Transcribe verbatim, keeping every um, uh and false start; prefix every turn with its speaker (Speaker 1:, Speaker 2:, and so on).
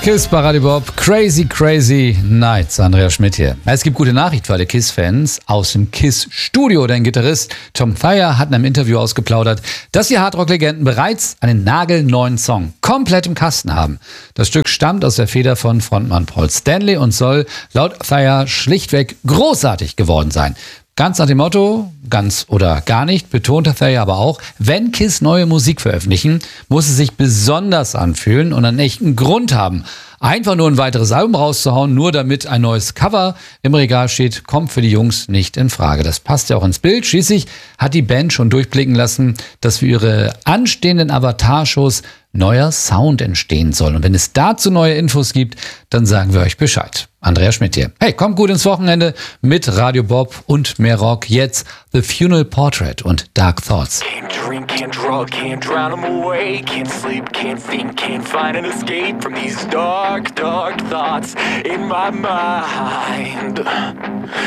Speaker 1: Kiss bei Radio Bob. Crazy, crazy nights. Andreas Schmidt hier. Es gibt gute Nachricht für alle Kiss-Fans aus dem Kiss-Studio. Denn Gitarrist Tom Thayer hat in einem Interview ausgeplaudert, dass die Hardrock-Legenden bereits einen nagelneuen Song komplett im Kasten haben. Das Stück stammt aus der Feder von Frontmann Paul Stanley und soll laut Thayer schlichtweg großartig geworden sein. Ganz nach dem Motto, ganz oder gar nicht, betonte Thayer aber auch, wenn Kiss neue Musik veröffentlichen, muss es sich besonders anfühlen und einen echten Grund haben. Einfach nur ein weiteres Album rauszuhauen, nur damit ein neues Cover im Regal steht, kommt für die Jungs nicht in Frage. Das passt ja auch ins Bild. Schließlich hat die Band schon durchblicken lassen, dass für ihre anstehenden Avatar-Shows neuer Sound entstehen soll. Und wenn es dazu neue Infos gibt, dann sagen wir euch Bescheid. Andreas Schmidt hier. Hey, kommt gut ins Wochenende mit Radio Bob und mehr Rock. Jetzt The Funeral Portrait und Dark Thoughts.
Speaker 2: Can't drink, can't drug, can't drown them away. Can't sleep, can't think, can't find an escape from these dark, dark thoughts in my mind.